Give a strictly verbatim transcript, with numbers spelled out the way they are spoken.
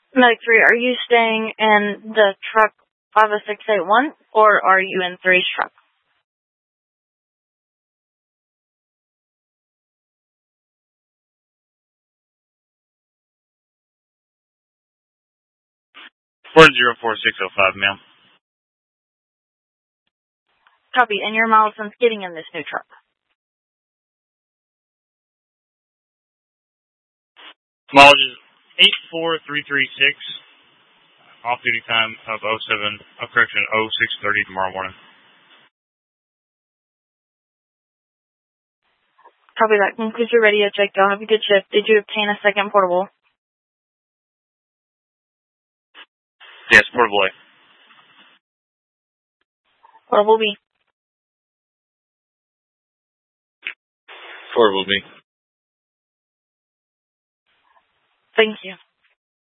Medic three, are you staying in the truck five oh six eight one, or are you in three's truck? four zero four six oh five, ma'am. Copy, and your miles since getting in this new truck? Mileage is eight four three three six. Off-duty time of oh seven, oh, correction, oh six thirty tomorrow morning. Copy that. Concludes your radio check. Y'all have a good shift. Did you obtain a second portable? Yes, portable A. Portable B. Portable B. Thank you.